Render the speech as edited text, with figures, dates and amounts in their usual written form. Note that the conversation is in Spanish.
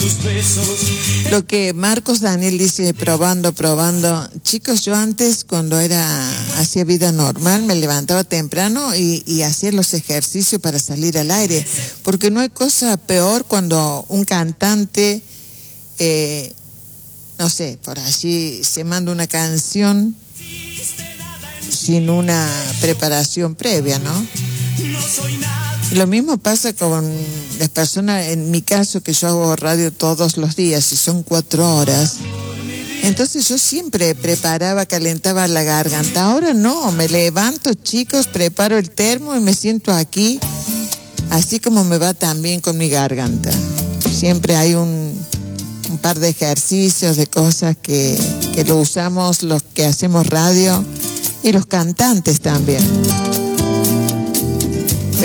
Lo que Marcos Daniel dice, probando. Chicos, yo antes, cuando hacía vida normal, me levantaba temprano y hacía los ejercicios para salir al aire. Porque no hay cosa peor cuando un cantante, no sé, por allí se manda una canción sin una preparación previa, ¿no? Lo mismo pasa con las personas, en mi caso, que yo hago radio todos los días y son 4 horas. Entonces yo siempre calentaba la garganta. Ahora no, me levanto, chicos, preparo el termo y me siento aquí, así como me va también con mi garganta. Siempre hay un par de ejercicios, de cosas que lo usamos los que hacemos radio y los cantantes también.